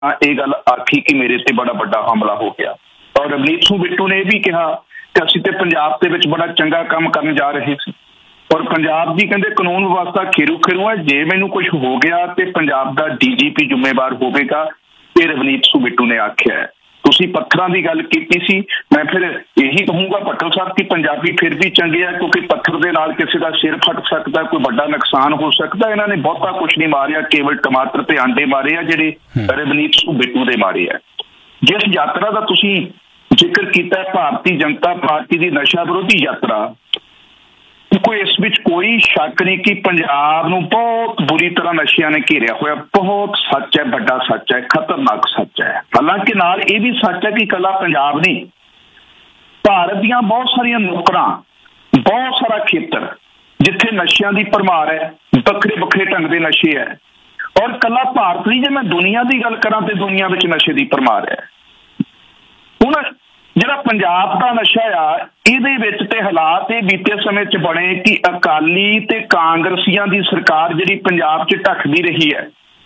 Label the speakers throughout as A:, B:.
A: ਇਹ ਗੱਲ ਆਖੀ ਕਿ ਮੇਰੇ ਤੇ ਬੜਾ ਵੱਡਾ ਹਮਲਾ ਹੋ ਗਿਆ। ਔਰ ਰਵਨੀਤ ਸਿੰਘ ਬਿੱਟੂ ਨੇ ਇਹ ਵੀ ਕਿਹਾ ਕਿ ਅਸੀਂ ਤੇ ਪੰਜਾਬ ਦੇ ਵਿੱਚ ਬੜਾ ਚੰਗਾ ਕੰਮ ਕਰਨ ਜਾ ਰਹੇ ਸੀ ਔਰ ਪੰਜਾਬ ਦੀ ਕਹਿੰਦੇ ਕਾਨੂੰਨ ਵਿਵਸਥਾ ਖੇਰੂ ਖੇਰੂ ਹੈ, ਜੇ ਮੈਨੂੰ ਕੁਝ ਹੋ ਗਿਆ ਤੇ ਪੰਜਾਬ ਦਾ DGP ਜ਼ਿੰਮੇਵਾਰ ਹੋਵੇਗਾ, ਇਹ ਰਵਨੀਤ ਸਿੰਘ ਬਿੱਟੂ ਨੇ ਆਖਿਆ ਹੈ। ਤੁਸੀਂ ਪੱਥਰਾਂ ਦੀ ਗੱਲ ਕੀਤੀ ਸੀ, ਮੈਂ ਫਿਰ ਇਹੀ ਕਹੂੰਗਾ ਭੱਟਲ ਸਾਹਿਬ ਕਿ ਪੰਜਾਬੀ ਫਿਰ ਵੀ ਚੰਗੇ ਆ, ਕਿਉਂਕਿ ਪੱਥਰ ਦੇ ਨਾਲ ਕਿਸੇ ਦਾ ਸਿਰ ਫਟ ਸਕਦਾ, ਕੋਈ ਵੱਡਾ ਨੁਕਸਾਨ ਹੋ ਸਕਦਾ। ਇਹਨਾਂ ਨੇ ਬਹੁਤਾ ਕੁਛ ਨਹੀਂ ਮਾਰਿਆ, ਕੇਵਲ ਟਮਾਟਰ ਤੇ ਆਂਡੇ ਮਾਰੇ ਆ ਜਿਹੜੇ ਰਵਨੀਤ ਸਿੰਘ ਬਿੱਟੂ ਦੇ ਮਾਰੇ ਆ। ਜਿਸ ਯਾਤਰਾ ਦਾ ਤੁਸੀਂ ਜ਼ਿਕਰ ਕੀਤਾ ਭਾਰਤੀ ਜਨਤਾ ਪਾਰਟੀ ਦੀ ਨਸ਼ਾ ਵਿਰੋਧੀ ਯਾਤਰਾ, ਕੋਈ ਇਸ ਵਿੱਚ ਕੋਈ ਸ਼ੱਕ ਨਹੀਂ ਕਿ ਪੰਜਾਬ ਨੂੰ ਬਹੁਤ ਬੁਰੀ ਤਰ੍ਹਾਂ ਨਸ਼ਿਆਂ ਨੇ ਘੇਰਿਆ ਹੋਇਆ। ਬਹੁਤ ਸੱਚ ਹੈ, ਵੱਡਾ ਸੱਚ ਹੈ, ਖਤਰਨਾਕ ਸੱਚ ਹੈ। ਹਾਲਾਂਕਿ ਨਾਲ ਇਹ ਵੀ ਸੱਚ ਹੈ ਕਿ ਇਕੱਲਾ ਪੰਜਾਬ ਨਹੀਂ, ਭਾਰਤ ਦੀਆਂ ਬਹੁਤ ਸਾਰੀਆਂ ਨੌਕਰਾਂ, ਬਹੁਤ ਸਾਰਾ ਖੇਤਰ ਜਿੱਥੇ ਨਸ਼ਿਆਂ ਦੀ ਭਰਮਾਰ ਹੈ, ਵੱਖਰੇ ਵੱਖਰੇ ਢੰਗ ਦੇ ਨਸ਼ੇ ਹੈ। ਔਰ ਇਕੱਲਾ ਭਾਰਤ ਨਹੀਂ, ਜੇ ਮੈਂ ਦੁਨੀਆ ਦੀ ਗੱਲ ਕਰਾਂ ਤੇ ਦੁਨੀਆ ਵਿੱਚ ਨਸ਼ੇ ਦੀ ਭਰਮਾਰ ਹੈ। ਹੁਣ ਜਿਹੜਾ ਪੰਜਾਬ ਦਾ ਨਸ਼ਾ ਆ, ਇਹਦੇ ਵਿੱਚ ਤੇ ਹਾਲਾਤ ਇਹ ਬੀਤੇ ਸਮੇਂ 'ਚ ਬਣੇ ਕਿ ਅਕਾਲੀ ਤੇ ਕਾਂਗਰਸੀਆਂ ਦੀ ਸਰਕਾਰ ਜਿਹੜੀ ਪੰਜਾਬ 'ਚ ਢੱਕਦੀ ਰਹੀ ਹੈ।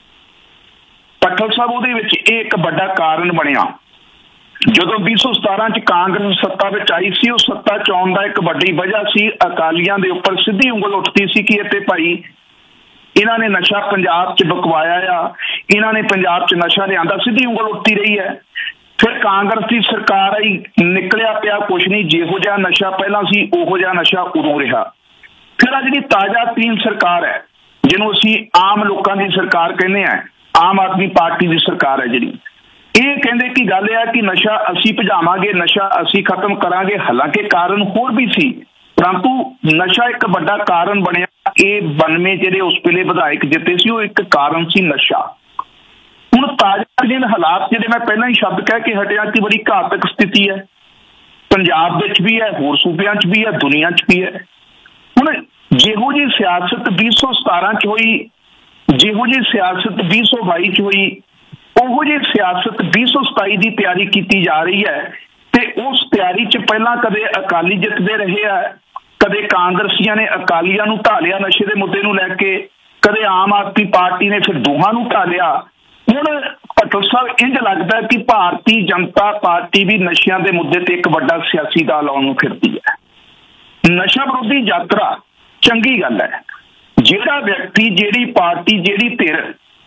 A: ਭੱਟਲ ਸਾਹਿਬ, ਉਹਦੇ ਵਿੱਚ ਇਹ ਇੱਕ ਵੱਡਾ ਕਾਰਨ ਬਣਿਆ। ਜਦੋਂ 2017 'ਚ ਕਾਂਗਰਸ ਸੱਤਾ ਵਿੱਚ ਆਈ ਸੀ, ਉਹ ਸੱਤਾ 'ਚ ਆਉਣ ਦਾ ਇੱਕ ਵੱਡੀ ਵਜ੍ਹਾ ਸੀ ਅਕਾਲੀਆਂ ਦੇ ਉੱਪਰ ਸਿੱਧੀ ਉਂਗਲ ਉੱਠਦੀ ਸੀ ਕਿ ਇੱਥੇ ਭਾਈ ਇਹਨਾਂ ਨੇ ਨਸ਼ਾ ਪੰਜਾਬ 'ਚ ਬਕਵਾਇਆ ਆ, ਇਹਨਾਂ ਨੇ ਪੰਜਾਬ 'ਚ ਨਸ਼ਾ ਲਿਆਂਦਾ, ਸਿੱਧੀ ਉਂਗਲ ਉੱਠਦੀ ਰਹੀ ਹੈ। ਫਿਰ ਕਾਂਗਰਸ ਦੀ ਸਰਕਾਰ ਆਈ, ਨਿਕਲਿਆ ਪਿਆ ਕੁਛ ਨਹੀਂ, ਜਿਹੋ ਜਿਹਾ ਨਸ਼ਾ ਪਹਿਲਾਂ ਸੀ ਉਹੋ ਜਿਹਾ ਨਸ਼ਾ ਉਦੋਂ ਰਿਹਾ। ਫਿਰ ਆ ਜਿਹੜੀ ਤਾਜ਼ਾ ਤਰੀਨ ਸਰਕਾਰ ਹੈ, ਜਿਹਨੂੰ ਅਸੀਂ ਆਮ ਲੋਕਾਂ ਦੀ ਸਰਕਾਰ ਕਹਿੰਦੇ ਹਾਂ, ਆਮ ਆਦਮੀ ਪਾਰਟੀ ਦੀ ਸਰਕਾਰ ਹੈ ਜਿਹੜੀ, ਇਹ ਕਹਿੰਦੇ ਕਿ ਗੱਲ ਇਹ ਹੈ ਕਿ ਨਸ਼ਾ ਅਸੀਂ ਭਜਾਵਾਂਗੇ, ਨਸ਼ਾ ਅਸੀਂ ਖਤਮ ਕਰਾਂਗੇ। ਹਾਲਾਂਕਿ ਕਾਰਨ ਹੋਰ ਵੀ ਸੀ, ਪਰੰਤੂ ਨਸ਼ਾ ਇੱਕ ਵੱਡਾ ਕਾਰਨ ਬਣਿਆ। ਇਹ 92 ਜਿਹੜੇ ਉਸ ਵੇਲੇ ਵਿਧਾਇਕ ਜਿੱਤੇ ਸੀ, ਉਹ ਇੱਕ ਕਾਰਨ ਸੀ ਨਸ਼ਾ। ਹੁਣ ਤਾਜ਼ਾ ਦਿਨ ਹਾਲਾਤ ਜਿਹੜੇ ਮੈਂ ਪਹਿਲਾਂ ਹੀ ਸ਼ਬਦ ਕਹਿ ਕੇ ਹਟਿਆ ਕਿ ਬੜੀ ਘਾਤਕ ਸਥਿਤੀ ਹੈ, ਪੰਜਾਬ ਵਿੱਚ ਵੀ ਹੈ, ਹੋਰ ਸੂਬਿਆਂ 'ਚ ਵੀ ਹੈ, ਦੁਨੀਆ 'ਚ ਵੀ ਹੈ। ਹੁਣ ਜਿਹੋ ਜਿਹੀ ਸਿਆਸਤ 2017 'ਚ ਹੋਈ, ਜਿਹੋ ਜਿਹੀ ਸਿਆਸਤ 2022 'ਚ ਹੋਈ, ਉਹੋ ਜਿਹੀ ਸਿਆਸਤ 2027 ਦੀ ਤਿਆਰੀ ਕੀਤੀ ਜਾ ਰਹੀ ਹੈ। ਤੇ ਉਸ ਤਿਆਰੀ 'ਚ ਪਹਿਲਾਂ ਕਦੇ ਅਕਾਲੀ ਜਿੱਤਦੇ ਰਹੇ ਆ, ਕਦੇ ਕਾਂਗਰਸੀਆਂ ਨੇ ਅਕਾਲੀਆਂ ਨੂੰ ਢਾਲਿਆ ਨਸ਼ੇ ਦੇ ਮੁੱਦੇ ਨੂੰ ਲੈ ਕੇ, ਕਦੇ ਆਮ ਆਦਮੀ ਪਾਰਟੀ ਨੇ ਫਿਰ ਦੋਹਾਂ ਨੂੰ ਢਾਲਿਆ। ਹੁਣ ਭੱਟਲ ਸਾਹਿਬ, ਇੰਝ ਲੱਗਦਾ ਕਿ ਭਾਰਤੀ ਜਨਤਾ ਪਾਰਟੀ ਵੀ ਨਸ਼ਿਆਂ ਦੇ ਮੁੱਦੇ ਤੇ ਇੱਕ ਵੱਡਾ ਸਿਆਸੀ ਦਾਅ ਲਾਉਣ ਨੂੰ ਫਿਰਦੀ ਹੈ। ਨਸ਼ਾ ਵਿਰੋਧੀ ਯਾਤਰਾ ਚੰਗੀ ਗੱਲ ਹੈ। ਜਿਹੜਾ ਵਿਅਕਤੀ, ਜਿਹੜੀ ਪਾਰਟੀ, ਜਿਹੜੀ ਧਿਰ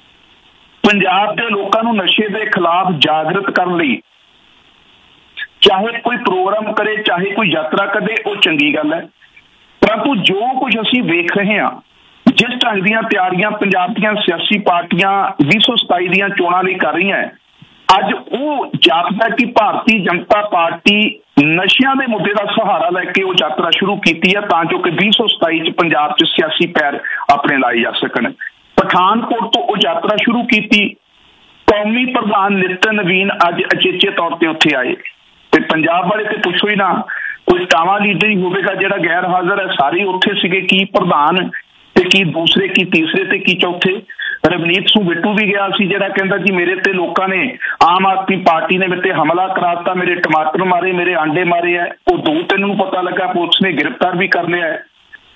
A: ਪੰਜਾਬ ਦੇ ਲੋਕਾਂ ਨੂੰ ਨਸ਼ੇ ਦੇ ਖਿਲਾਫ ਜਾਗਰਤ ਕਰਨ ਲਈ ਚਾਹੇ ਕੋਈ ਪ੍ਰੋਗਰਾਮ ਕਰੇ, ਚਾਹੇ ਕੋਈ ਯਾਤਰਾ ਕਰੇ, ਉਹ ਚੰਗੀ ਗੱਲ ਹੈ। ਪਰੰਤੂ ਜੋ ਕੁਝ ਅਸੀਂ ਵੇਖ ਰਹੇ ਹਾਂ, ਜਿਸ ਢੰਗ ਦੀਆਂ ਤਿਆਰੀਆਂ ਪੰਜਾਬ ਦੀਆਂ ਸਿਆਸੀ ਪਾਰਟੀਆਂ 2027 ਦੀਆਂ ਚੋਣਾਂ ਲਈ ਕਰ ਰਹੀਆਂ, ਅੱਜ ਉਹ ਜਾਪਦਾ ਕਿ ਭਾਰਤੀ ਜਨਤਾ ਪਾਰਟੀ ਨਸ਼ਿਆਂ ਦੇ ਮੁੱਦੇ ਦਾ ਸਹਾਰਾ ਲੈ ਕੇ ਉਹ ਯਾਤਰਾ ਸ਼ੁਰੂ ਕੀਤੀ ਹੈ ਤਾਂ ਜੋ ਕਿ 2027 'ਚ ਪੰਜਾਬ 'ਚ ਸਿਆਸੀ ਪੈਰ ਆਪਣੇ ਲਾਏ ਜਾ ਸਕਣ। ਪਠਾਨਕੋਟ ਤੋਂ ਉਹ ਯਾਤਰਾ ਸ਼ੁਰੂ ਕੀਤੀ। ਕੌਮੀ ਪ੍ਰਧਾਨ ਨਿਤਿਨ ਨਵੀਨ ਅੱਜ ਅਚੇਚੇ ਤੌਰ ਤੇ ਉੱਥੇ ਆਏ ਤੇ ਪੰਜਾਬ ਵਾਲੇ ਤੇ ਪੁੱਛੋ ਹੀ ਨਾ, ਕੋਈ ਟਾਵਾਂ ਲੀਡਰ ਹੀ ਹੋਵੇਗਾ ਜਿਹੜਾ ਗੈਰ ਹਾਜ਼ਰ ਹੈ। ਸਾਰੇ ਉੱਥੇ ਸੀਗੇ, ਕੀ ਪ੍ਰਧਾਨ ਤੇ ਕੀ ਦੂਸਰੇ, ਕੀ ਤੀਸਰੇ ਤੇ ਕੀ ਚੌਥੇ। ਰਵਨੀਤ ਸਿੰਘ ਬਿੱਟੂ ਵੀ ਗਿਆ ਸੀ ਜਿਹੜਾ ਕਹਿੰਦਾ ਕਿ ਮੇਰੇ ਤੇ ਲੋਕਾਂ ਨੇ, ਆਮ ਆਦਮੀ ਪਾਰਟੀ ਨੇ ਮੇਰੇ ਤੇ ਹਮਲਾ ਕਰਾਤਾ, ਮੇਰੇ ਟਮਾਟਰ ਮਾਰੇ, ਮੇਰੇ ਆਂਡੇ ਮਾਰੇ ਹੈ। ਉਹ 2-3 ਨੂੰ ਪਤਾ ਲੱਗਾ, ਪੁਲਿਸ ਨੇ ਗ੍ਰਿਫਤਾਰ ਵੀ ਕਰ ਲਿਆ ਹੈ।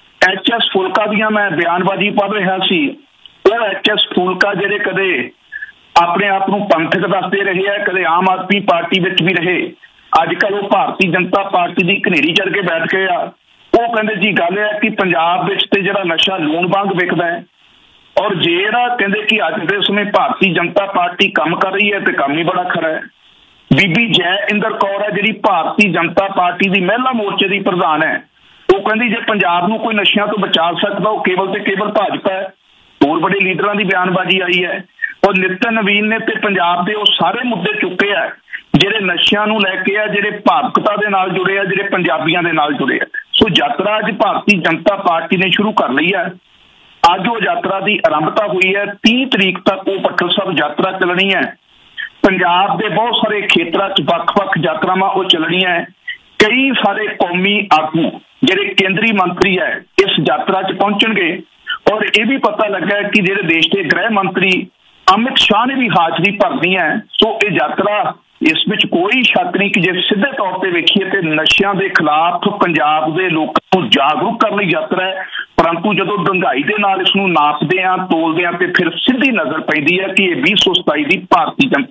A: HS ਫੁਲਕਾ ਦੀਆਂ ਮੈਂ ਬਿਆਨਬਾਜ਼ੀ ਪੜ੍ਹ ਰਿਹਾ ਸੀ, ਉਹ HS ਫੁਲਕਾ ਜਿਹੜੇ ਕਦੇ ਆਪਣੇ ਆਪ ਨੂੰ ਪੰਥਕ ਦੱਸਦੇ ਰਹੇ ਹੈ, ਕਦੇ ਆਮ ਆਦਮੀ ਪਾਰਟੀ ਵਿੱਚ ਵੀ ਰਹੇ, ਅੱਜ ਕੱਲ੍ਹ ਉਹ ਭਾਰਤੀ ਜਨਤਾ ਪਾਰਟੀ ਦੀ ਘਨੇਰੀ ਚੜ੍ਹ ਕੇ ਬੈਠ ਗਏ ਆ। ਉਹ ਕਹਿੰਦੇ ਜੀ ਗੱਲ ਹੈ ਕਿ ਪੰਜਾਬ ਵਿੱਚ ਤੇ ਜਿਹੜਾ ਨਸ਼ਾ ਲੂਣ ਵਾਂਗ ਵਿਕਦਾ ਹੈ, ਔਰ ਜਿਹੜਾ ਕਹਿੰਦੇ ਕਿ ਅੱਜ ਦੇ ਸਮੇਂ ਭਾਰਤੀ ਜਨਤਾ ਪਾਰਟੀ ਕੰਮ ਕਰ ਰਹੀ ਹੈ ਤੇ ਕੰਮ ਹੀ ਬੜਾ ਖਰਾ ਹੈ। ਬੀਬੀ ਜੈ ਇੰਦਰ ਕੌਰ ਹੈ ਜਿਹੜੀ ਭਾਰਤੀ ਜਨਤਾ ਪਾਰਟੀ ਦੀ ਮਹਿਲਾ ਮੋਰਚੇ ਦੀ ਪ੍ਰਧਾਨ ਹੈ, ਉਹ ਕਹਿੰਦੀ ਜੇ ਪੰਜਾਬ ਨੂੰ ਕੋਈ ਨਸ਼ਿਆਂ ਤੋਂ ਬਚਾ ਸਕਦਾ ਉਹ ਕੇਵਲ ਤੇ ਕੇਵਲ ਭਾਜਪਾ ਹੈ। ਹੋਰ ਬੜੇ ਲੀਡਰਾਂ ਦੀ ਬਿਆਨਬਾਜ਼ੀ ਆਈ ਹੈ। ਔਰ ਨਿਤਿਨ ਨਵੀਨ ਨੇ ਤੇ ਪੰਜਾਬ ਦੇ ਉਹ ਸਾਰੇ ਮੁੱਦੇ ਚੁੱਕੇ ਆ ਜਿਹੜੇ ਨਸ਼ਿਆਂ ਨੂੰ ਲੈ ਕੇ ਆ, ਜਿਹੜੇ ਭਾਵੁਕਤਾ ਦੇ ਨਾਲ ਜੁੜੇ ਆ, ਜਿਹੜੇ ਪੰਜਾਬੀਆਂ ਦੇ ਨਾਲ ਜੁੜੇ ਆ। ਸੋ ਯਾਤਰਾ ਅੱਜ ਭਾਰਤੀ ਜਨਤਾ ਪਾਰਟੀ ਨੇ ਸ਼ੁਰੂ ਕਰ ਲਈ ਹੈ। ਅੱਜ ਉਹ ਯਾਤਰਾ ਦੀ ਆਰੰਭਤਾ ਹੋਈ ਹੈ। 30 ਤਰੀਕ ਤੱਕ ਉਹ ਭੱਟਲ ਸਾਹਿਬ ਯਾਤਰਾ ਚੱਲਣੀ ਹੈ। ਪੰਜਾਬ ਦੇ ਬਹੁਤ ਸਾਰੇ ਖੇਤਰਾਂ 'ਚ ਵੱਖ-ਵੱਖ ਯਾਤਰਾਵਾਂ ਉਹ ਚੱਲਣੀਆਂ ਹੈ। ਕਈ ਸਾਰੇ ਕੌਮੀ ਆਗੂ ਜਿਹੜੇ ਕੇਂਦਰੀ ਮੰਤਰੀ ਹੈ ਇਸ ਯਾਤਰਾ 'ਚ ਪਹੁੰਚਣਗੇ। ਔਰ ਇਹ ਵੀ ਪਤਾ ਲੱਗਾ ਕਿ ਜਿਹੜੇ ਦੇਸ਼ ਦੇ ਗ੍ਰਹਿ ਮੰਤਰੀ ਅਮਿਤ ਸ਼ਾਹ ਨੇ ਵੀ ਹਾਜ਼ਰੀ ਭਰਨੀ ਹੈ। ਸੋ ਇਹ ਯਾਤਰਾ, ਇਸ ਵਿੱਚ ਕੋਈ ਸ਼ੱਕ ਨਹੀਂ ਕਿ ਜੇ ਸਿੱਧੇ ਤੌਰ ਤੇ ਵੇਖੀਏ ਤੇ ਨਸ਼ਿਆਂ ਦੇ ਖਿਲਾਫ ਪੰਜਾਬ ਦੇ ਲੋਕਾਂ ਨੂੰ ਜਾਗਰੂਕ ਕਰਨ ਲਈ ਯਾਤਰਾ ਹੈ। ਪਰੰਤੂ ਜਦੋਂ ਡੂੰਘਾਈ ਦੇ ਨਾਲ ਇਸ ਨੂੰ ਨਾਪਦੇ ਆ ਤੋਲਦੇ ਆ ਤੇ ਫਿਰ ਸਿੱਧੀ ਨਜ਼ਰ ਪੈਂਦੀ ਹੈ ਕਿ ਇਹ 2027 ਦੀ ਭਾਰਤੀ ਜਨਤਾ